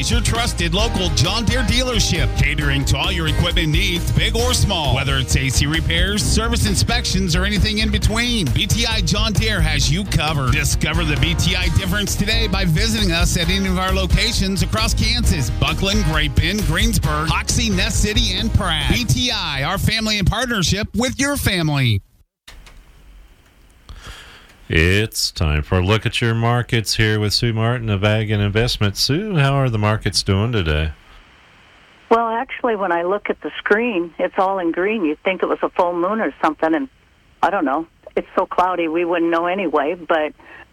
is your trusted local John Deere dealership, catering to all your equipment needs, big or small. Whether it's AC repairs, service inspections, or anything in between, BTI John Deere has you covered. Discover the BTI difference today by visiting us at any of our locations across Kansas, Buckland, Great Bend, Greensburg, Hoxie, Ness City, and Pratt. BTI, our family in partnership with your family. It's time for a look at your markets here with Sue Martin of Ag and Investment. Sue, how are the markets doing today? Well, actually, when I look at the screen, it's all in green. You'd think it was a full moon or something, and I don't know. It's so cloudy, we wouldn't know anyway. But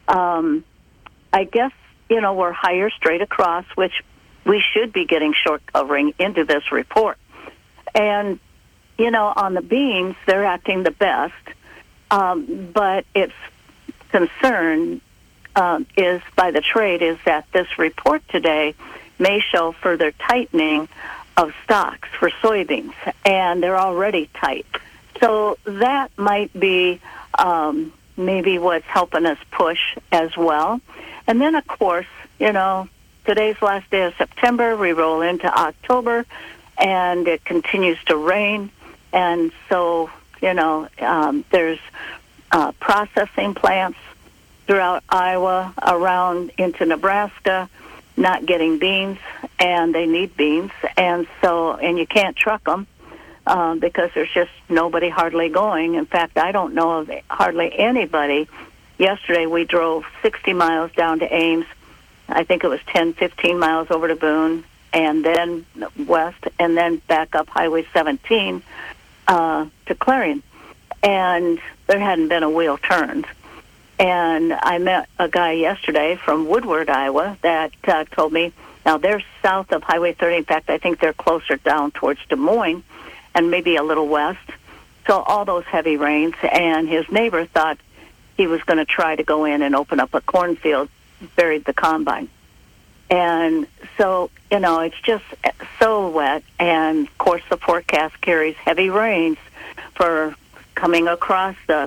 I guess, we're higher straight across, which we should be getting short covering into this report. And, on the beans, they're acting the best, but it's concern is by the trade is that this report today may show further tightening of stocks for soybeans, and they're already tight. So that might be maybe what's helping us push as well. And then, of course, today's last day of September, we roll into October, and it continues to rain. And so, there's processing plants throughout Iowa, around into Nebraska, not getting beans, and they need beans, and you can't truck them because there's just nobody hardly going. In fact, I don't know of hardly anybody. Yesterday we drove 60 miles down to Ames. I think it was 10, 15 miles over to Boone, and then west, and then back up Highway 17 to Clarion. And there hadn't been a wheel turned. And I met a guy yesterday from Woodward, Iowa, that told me, now they're south of Highway 30. In fact, I think they're closer down towards Des Moines and maybe a little west. So all those heavy rains. And his neighbor thought he was going to try to go in and open up a cornfield, buried the combine. And so, it's just so wet. And, of course, the forecast carries heavy rains for coming across the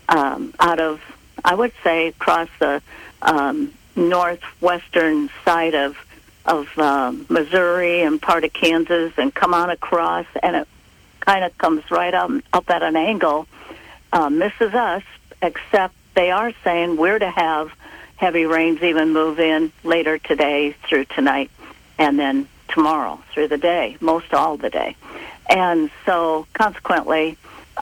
across the northwestern side of Missouri and part of Kansas, and come on across, and it kind of comes right up at an angle, misses us, except they are saying we're to have heavy rains even move in later today through tonight, and then tomorrow through the day, most all the day. And so consequently,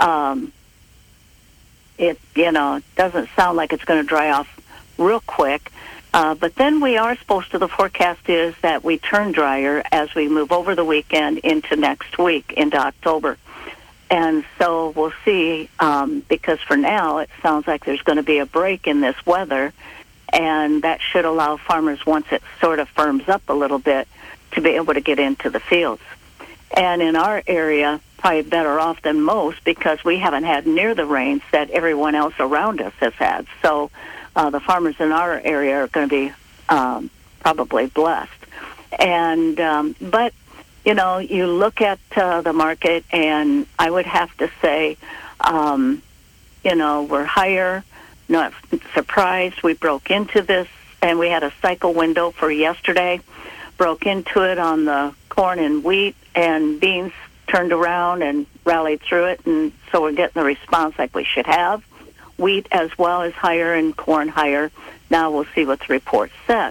it doesn't sound like it's going to dry off real quick. But then the forecast is that we turn drier as we move over the weekend into next week, into October. And so we'll see, because for now it sounds like there's going to be a break in this weather, and that should allow farmers, once it sort of firms up a little bit, to be able to get into the fields. And in our area, probably better off than most, because we haven't had near the rains that everyone else around us has had. So the farmers in our area are going to be probably blessed. And but you look at the market, and I would have to say, we're higher. Not surprised. We broke into this, and we had a cycle window for yesterday. Broke into it on the corn and wheat, and beans turned around and rallied through it, and so we're getting the response like we should have. Wheat as well is higher, and corn higher. Now we'll see what the report says.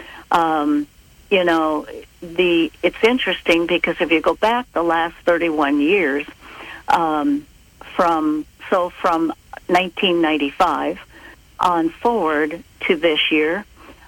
It's interesting because if you go back the last 31 years, from 1995 on forward to this year,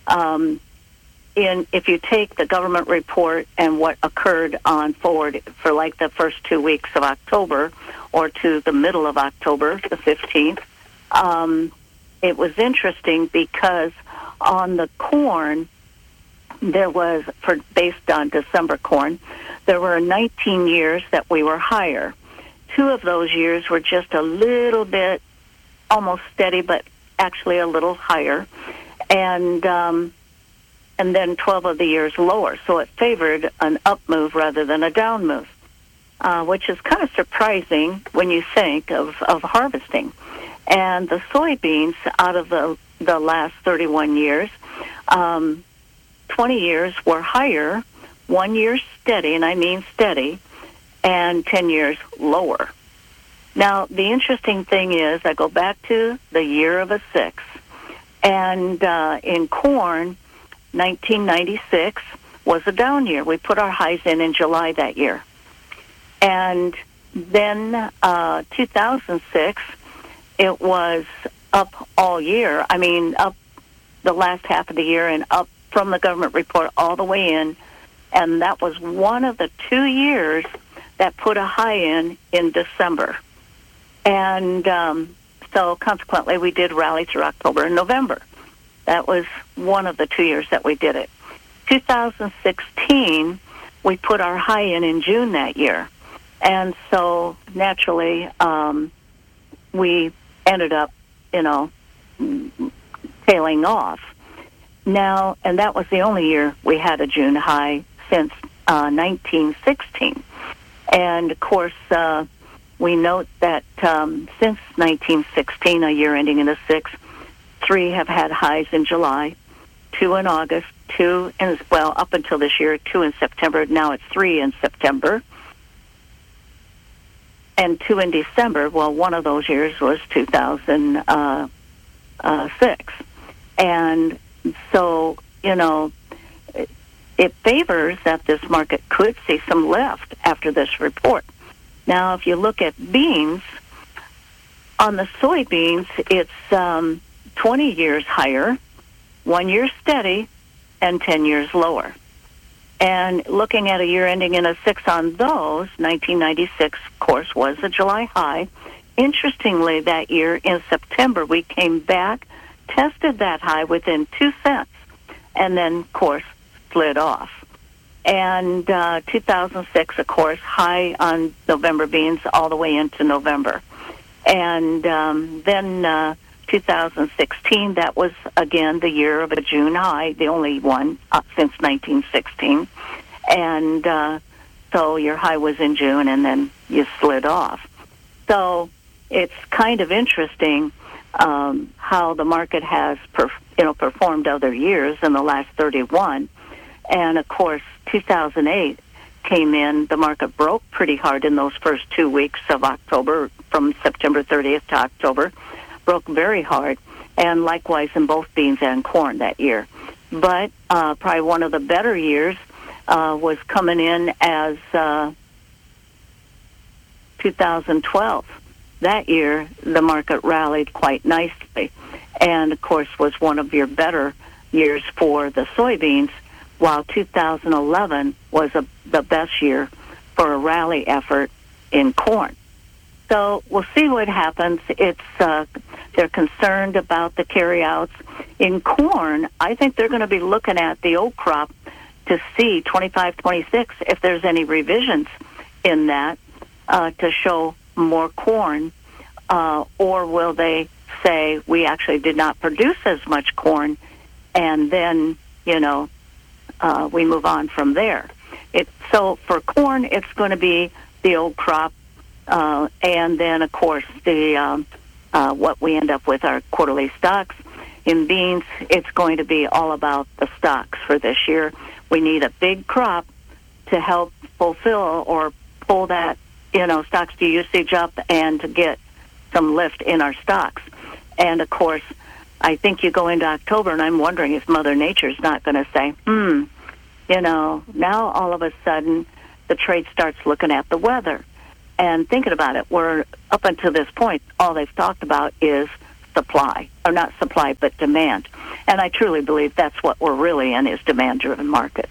if you take the government report and what occurred on forward for like the first 2 weeks of October or to the middle of October, the 15th, it was interesting because on the corn, there was, based on December corn, there were 19 years that we were higher. 2 of those years were just a little bit almost steady, but actually a little higher. And then 12 of the years lower. So it favored an up move rather than a down move, which is kind of surprising when you think of harvesting. And the soybeans, out of the last 31 years, 12 20 years were higher, 1 year steady, and I mean steady, and 10 years lower. Now, the interesting thing is I go back to the year of a 6. And in corn, 1996 was a down year. We put our highs in July that year. And then 2006, it was up all year. I mean, up the last half of the year and up from the government report all the way in. And that was one of the 2 years that put a high in December. And so consequently, we did rally through October and November. That was one of the 2 years that we did it. 2016, we put our high in June that year. And so naturally, we ended up, tailing off. Now, and that was the only year we had a June high since 1916. And of course, we note that since 1916, a year ending in a 6, 3 have had highs in July, 2 in August, 2 in, well, up until this year, 2 in September. Now it's 3 in September. And 2 in December. Well, one of those years was 2006. And so, it favors that this market could see some lift after this report. Now, if you look at beans, on the soybeans, it's 20 years higher, 1 year steady, and 10 years lower. And looking at a year ending in a 6 on those, 1996, of course, was a July high. Interestingly, that year in September, we came back, tested that high within 2 cents, and then, of course, slid off. And 2006, of course, high on November beans all the way into November. And then 2016, that was, again, the year of a June high, the only one since 1916. And so your high was in June, and then you slid off. So it's kind of interesting how the market has performed other years in the last 31. And, of course, 2008 came in, the market broke pretty hard in those first 2 weeks of October, from September 30th to October, broke very hard, and likewise in both beans and corn that year. But probably one of the better years was coming in as 2012. That year, the market rallied quite nicely, and, of course, was one of your better years for the soybeans, while 2011 was the best year for a rally effort in corn. So we'll see what happens. It's they're concerned about the carryouts. In corn, I think they're going to be looking at the old crop to see 25, 26 if there's any revisions in that to show more corn, or will they say we actually did not produce as much corn, and then we move on from there. So for corn, it's going to be the old crop, and then, of course, the what we end up with our quarterly stocks. In beans, it's going to be all about the stocks for this year. We need a big crop to help fulfill or pull that, stocks to usage up and to get some lift in our stocks. And, of course, I think you go into October, and I'm wondering if Mother Nature's not going to say, now all of a sudden the trade starts looking at the weather. And thinking about it, we're up until this point, all they've talked about is supply, or not supply, but demand. And I truly believe that's what we're really in, is demand-driven markets.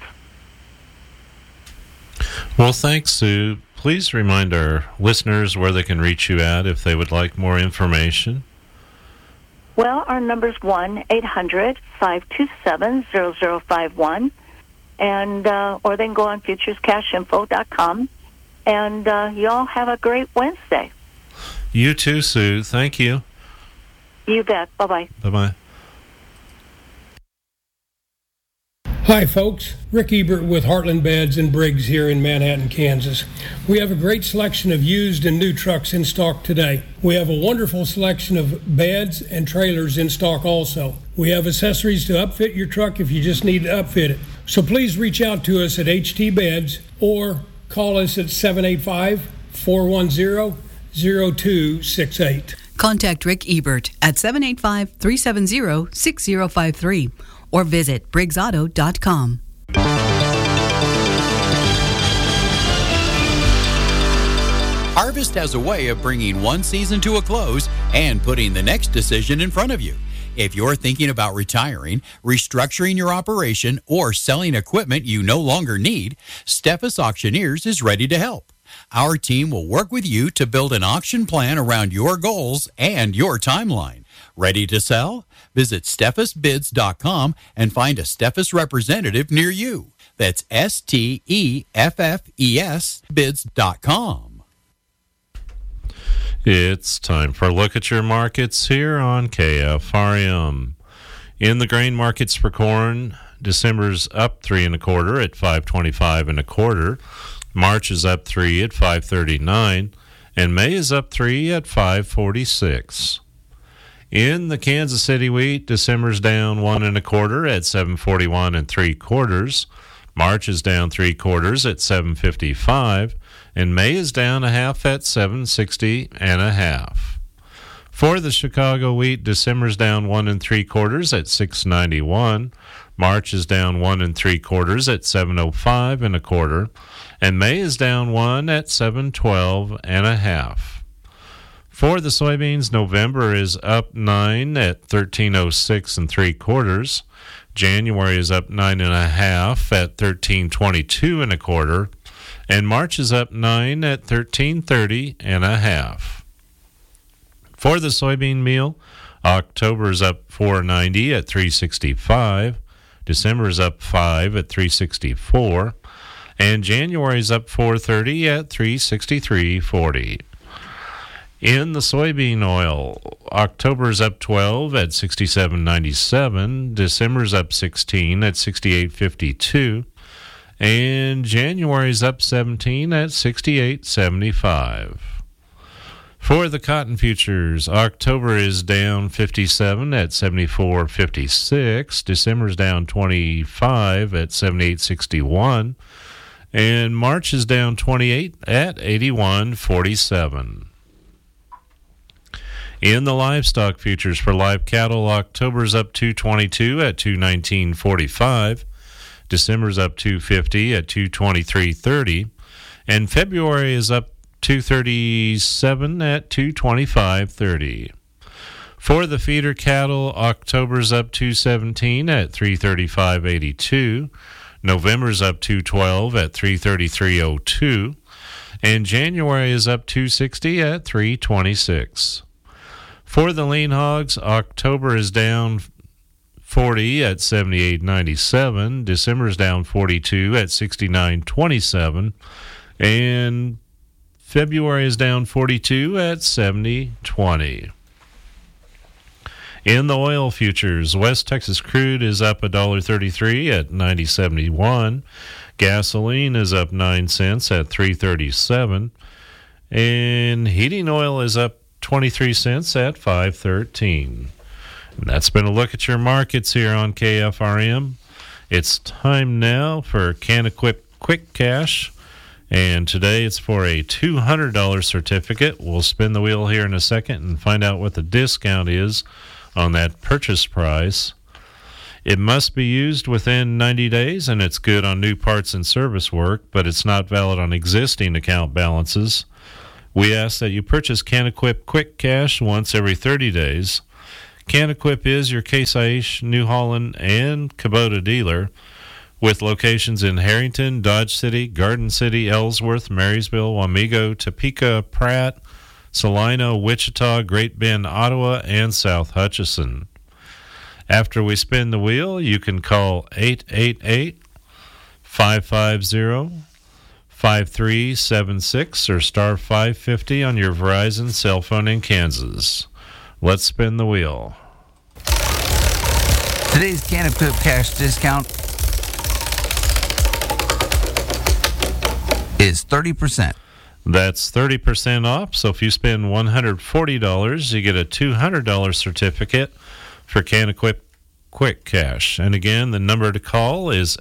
Well, thanks, Sue. Please remind our listeners where they can reach you at if they would like more information. Well, our number's 1-800-527-0051, and or they can go on futurescashinfo.com. And y'all have a great Wednesday. You too, Sue. Thank you. You bet. Bye-bye. Bye-bye. Hi, folks. Rick Ebert with Heartland Beds and Briggs here in Manhattan, Kansas. We have a great selection of used and new trucks in stock today. We have a wonderful selection of beds and trailers in stock also. We have accessories to upfit your truck if you just need to upfit it. So please reach out to us at HT Beds or call us at 785-410-0268. Contact Rick Ebert at 785-370-6053 or visit briggsauto.com. Harvest has a way of bringing one season to a close and putting the next decision in front of you. If you're thinking about retiring, restructuring your operation, or selling equipment you no longer need, Steffes Auctioneers is ready to help. Our team will work with you to build an auction plan around your goals and your timeline. Ready to sell? Visit SteffesBids.com and find a Steffes representative near you. That's STEFFES bids.com. It's time for a look at your markets here on KFRM. In the grain markets for corn, December's up 3 1/4 at $5.25 1/4. March is up 3 at $5.39, and May is up 3 at $5.46. In the Kansas City wheat, December's down 1 1/4 at $7.41 3/4. March is down 3/4 at $7.55. And May is down 1/2 at $7.60 1/2. For the Chicago wheat, December's down 1 3/4 at $6.91. March is down 1 3/4 at $7.05 1/4. And May is down 1 at $7.12 1/2. For the soybeans, November is up 9 at $13.06 3/4. January is up 9 1/2 at $13.22 1/4. And March is up 9 at $13.30 1/2. For the soybean meal, October is up $4.90 at $3.65. December is up 5 at $3.64. And January is up $4.30 at $3.63.40. In the soybean oil, October is up 12 at $67.97. December is up 16 at $68.52. And January's up 17 at $68.75. For the cotton futures, October is down 57 at $74.56. December's down 25 at $78.61. And March is down 28 at $81.47. In the livestock futures for live cattle, October's up 222 at $219.45. December's up $250 at $223.30, and February is up $237 at $225.30. For the feeder cattle, October's up $217 at $335.82. November's up $212 at $333.02, and January is up $260 at $326. For the lean hogs, October is down 40 at $78.97. December's down 42 at $69.27. And February is down 42 at $70.20. In the oil futures, West Texas crude is up $1.33 at $90.71. Gasoline is up 9 cents at $3.37. And heating oil is up 23 cents at $5.13. And that's been a look at your markets here on KFRM. It's time now for CanEquip Quick Cash. And today it's for a $200 certificate. We'll spin the wheel here in a second and find out what the discount is on that purchase price. It must be used within 90 days, and it's good on new parts and service work, but it's not valid on existing account balances. We ask that you purchase CanEquip Quick Cash once every 30 days. CanEquip is your Case IH, New Holland, and Kubota dealer with locations in Harrington, Dodge City, Garden City, Ellsworth, Marysville, Wamego, Topeka, Pratt, Salina, Wichita, Great Bend, Ottawa, and South Hutchinson. After we spin the wheel, you can call 888-550-5376 or star 550 on your Verizon cell phone in Kansas. Let's spin the wheel. Today's CanEquip cash discount is 30%. That's 30% off. So if you spend $140, you get a $200 certificate for CanEquip Quick Cash. And again, the number to call is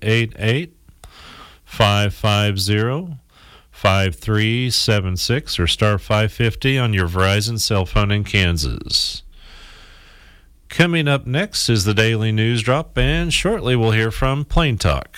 888-550-5376 or star 550 on your Verizon cell phone in Kansas. Coming up next is the Daily News Drop, and shortly we'll hear from Plain Talk.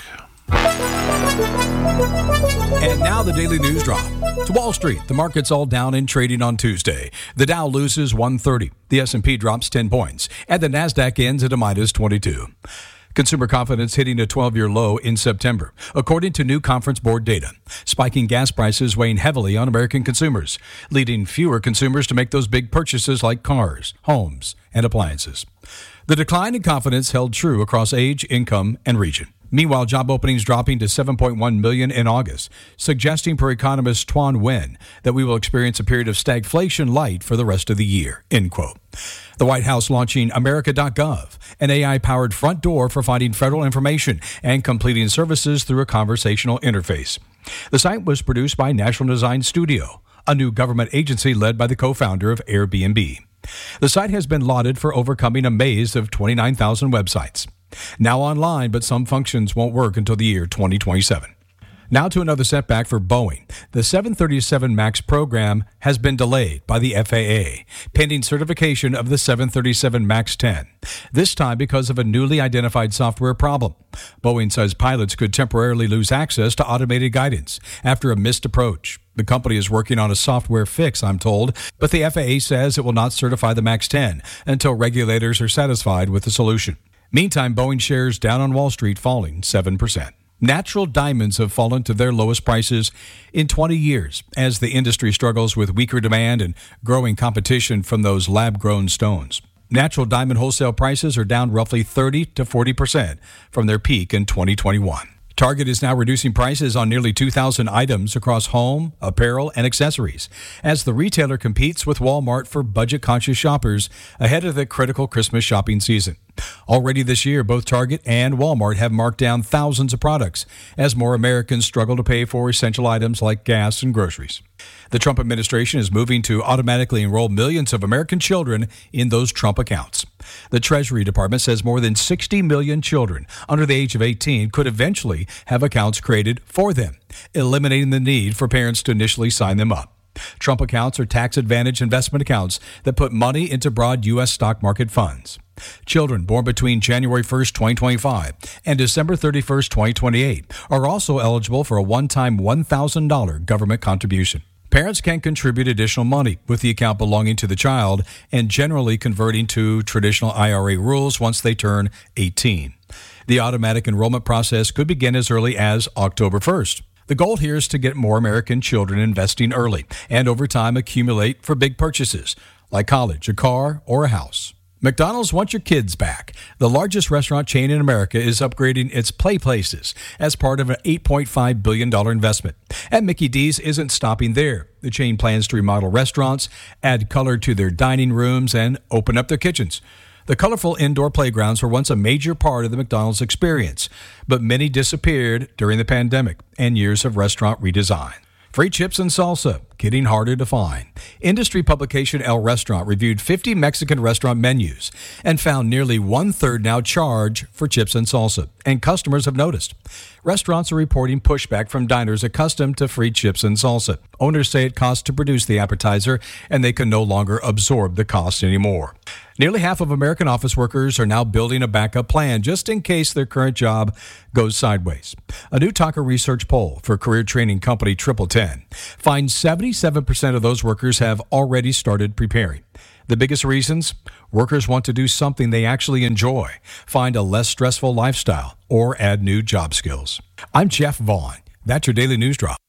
And now the Daily News Drop. To Wall Street, the market's all down in trading on Tuesday. The Dow loses 130. The S&P drops 10 points. And the Nasdaq ends at a minus 22. Consumer confidence hitting a 12-year low in September, according to new Conference Board data. Spiking gas prices weighing heavily on American consumers, leading fewer consumers to make those big purchases like cars, homes, and appliances. The decline in confidence held true across age, income, and region. Meanwhile, job openings dropping to 7.1 million in August, suggesting per economist Tuan Nguyen that we will experience a period of stagflation light for the rest of the year, end quote. The White House launching America.gov, an AI-powered front door for finding federal information and completing services through a conversational interface. The site was produced by National Design Studio, a new government agency led by the co-founder of Airbnb. The site has been lauded for overcoming a maze of 29,000 websites. Now online, but some functions won't work until the year 2027. Now to another setback for Boeing. The 737 MAX program has been delayed by the FAA, pending certification of the 737 MAX 10, this time because of a newly identified software problem. Boeing says pilots could temporarily lose access to automated guidance after a missed approach. The company is working on a software fix, I'm told, but the FAA says it will not certify the MAX 10 until regulators are satisfied with the solution. Meantime, Boeing shares down on Wall Street falling 7%. Natural diamonds have fallen to their lowest prices in 20 years as the industry struggles with weaker demand and growing competition from those lab-grown stones. Natural diamond wholesale prices are down roughly 30 to 40% from their peak in 2021. Target is now reducing prices on nearly 2,000 items across home, apparel, and accessories as the retailer competes with Walmart for budget-conscious shoppers ahead of the critical Christmas shopping season. Already this year, both Target and Walmart have marked down thousands of products as more Americans struggle to pay for essential items like gas and groceries. The Trump administration is moving to automatically enroll millions of American children in those Trump accounts. The Treasury Department says more than 60 million children under the age of 18 could eventually have accounts created for them, eliminating the need for parents to initially sign them up. Trump accounts are tax-advantaged investment accounts that put money into broad U.S. stock market funds. Children born between January 1st, 2025 and December 31st, 2028 are also eligible for a one-time $1,000 government contribution. Parents can contribute additional money with the account belonging to the child and generally converting to traditional IRA rules once they turn 18. The automatic enrollment process could begin as early as October 1st. The goal here is to get more American children investing early and over time accumulate for big purchases like college, a car, or a house. McDonald's wants your kids back. The largest restaurant chain in America is upgrading its play places as part of an $8.5 billion investment. And Mickey D's isn't stopping there. The chain plans to remodel restaurants, add color to their dining rooms, and open up their kitchens. The colorful indoor playgrounds were once a major part of the McDonald's experience, but many disappeared during the pandemic and years of restaurant redesign. Free chips and salsa, getting harder to find. Industry publication El Restaurant reviewed 50 Mexican restaurant menus and found nearly one-third now charge for chips and salsa, and customers have noticed. Restaurants are reporting pushback from diners accustomed to free chips and salsa. Owners say it costs to produce the appetizer, and they can no longer absorb the cost anymore. Nearly half of American office workers are now building a backup plan just in case their current job goes sideways. A new Talker research poll for career training company Triple Ten finds 77% of those workers have already started preparing. The biggest reasons? Workers want to do something they actually enjoy, find a less stressful lifestyle, or add new job skills. I'm Jeff Vaughn. That's your Daily News Drop.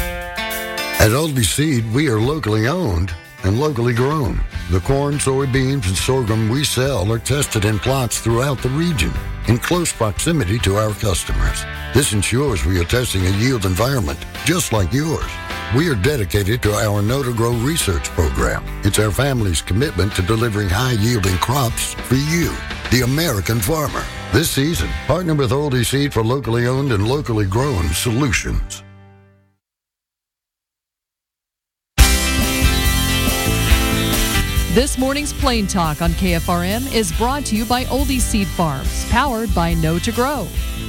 At Oldie Seed, we are locally owned and locally grown. The corn, soybeans, and sorghum we sell are tested in plots throughout the region in close proximity to our customers. This ensures we are testing a yield environment just like yours. We are dedicated to our Know to Grow research program. It's our family's commitment to delivering high-yielding crops for you, the American farmer. This season, partner with Oldie Seed for locally owned and locally grown solutions. This morning's Plain Talk on KFRM is brought to you by Oldie Seed Farms, powered by Know to Grow.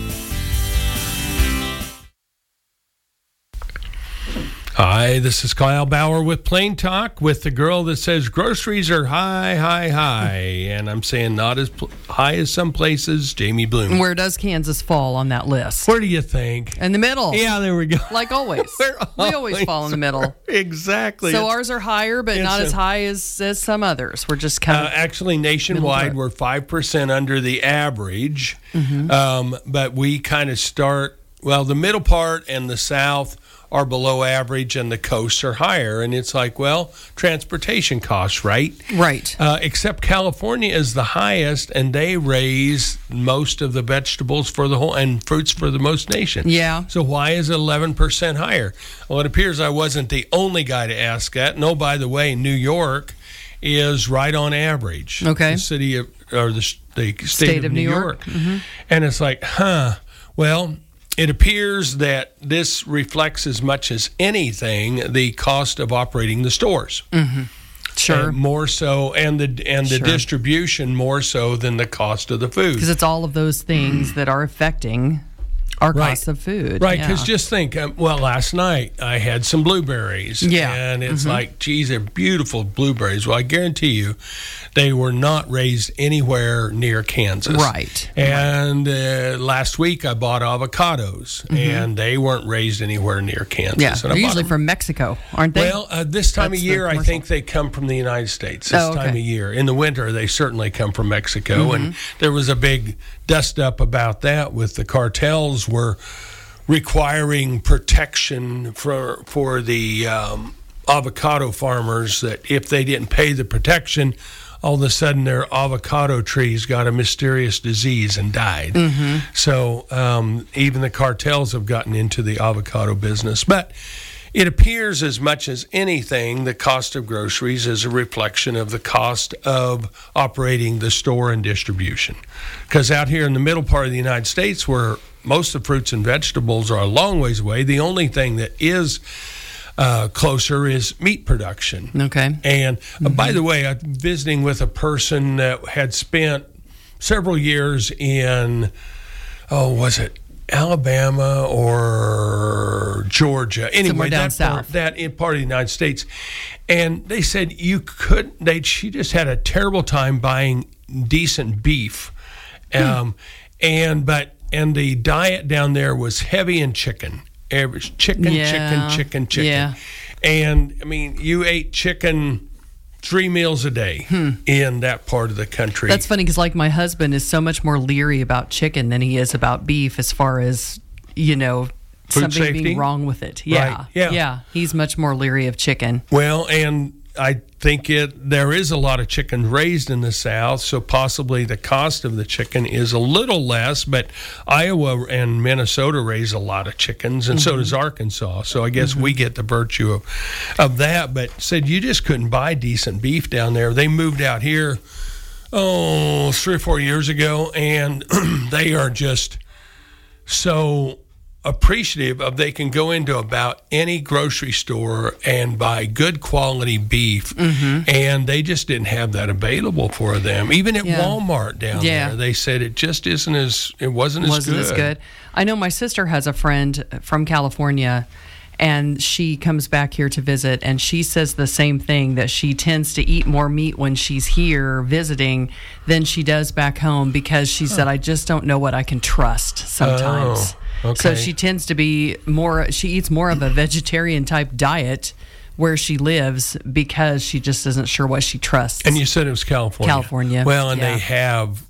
Hi, this is Kyle Bauer with Plain Talk with the girl that says groceries are high, high, high. And I'm saying not as high as some places, Jamie Bloom. Where does Kansas fall on that list? Where do you think? In the middle. Yeah, there we go. Like always. We always fall in the middle. Exactly. So ours are higher, but not as high as some others. We're just kind of... actually, nationwide, we're 5% under the average. But we kind of start... Well, the middle part and the south are below average and the coasts are higher. And it's like, well, transportation costs, right? Right. Except California is the highest, and they raise most of the vegetables for the whole and fruits for the most nation. Yeah. So why is it 11% higher? Well, it appears I wasn't the only guy to ask that. No, by the way, New York is right on average. Okay. The city of, or the state of New York. And it's like, well, it appears that this reflects as much as anything the cost of operating the stores. Sure. And more so, and the distribution more so than the cost of the food. Because it's all of those things that are affecting our cost of food. Right, because just think, last night I had some blueberries. Yeah. And it's like, geez, they're beautiful blueberries. Well, I guarantee you they were not raised anywhere near Kansas. Right. And last week I bought avocados, and they weren't raised anywhere near Kansas. Yeah, and they're usually from Mexico, aren't they? Well, this time of year, I think they come from the United States. This time of year. In the winter, they certainly come from Mexico. And there was a big dust-up about that with the cartels were requiring protection for the avocado farmers, that if they didn't pay the protection, all of a sudden their avocado trees got a mysterious disease and died. So even the cartels have gotten into the avocado business. But it appears as much as anything, the cost of groceries is a reflection of the cost of operating the store and distribution. Because out here in the middle part of the United States, where most of the fruits and vegetables are a long ways away, the only thing that is closer is meat production. Okay. And by the way, I'm visiting with a person that had spent several years in, was it Alabama or Georgia? Anyway, down south. That part of the United States. And they said she just had a terrible time buying decent beef. And the diet down there was heavy in chicken. It was chicken. Yeah. And I mean, you ate chicken 3 meals a day in that part of the country. That's funny because, like, my husband is so much more leery about chicken than he is about beef, as far as, Food something safety? being wrong with it. Yeah. Right. Yeah. He's much more leery of chicken. Well, and I think there is a lot of chicken raised in the South, so possibly the cost of the chicken is a little less, but Iowa and Minnesota raise a lot of chickens, and so does Arkansas. So I guess we get the virtue of that, but said you just couldn't buy decent beef down there. They moved out here, 3 or 4 years ago, and they are just so appreciative of they can go into about any grocery store and buy good quality beef, and they just didn't have that available for them. Even at Walmart down there, they said it just wasn't as good. I know my sister has a friend from California, and she comes back here to visit, and she says the same thing, that she tends to eat more meat when she's here visiting than she does back home, because she said, I just don't know what I can trust sometimes. Okay. So she tends to be she eats more of a vegetarian type diet where she lives, because she just isn't sure what she trusts. And you said it was California. California. Well, and they have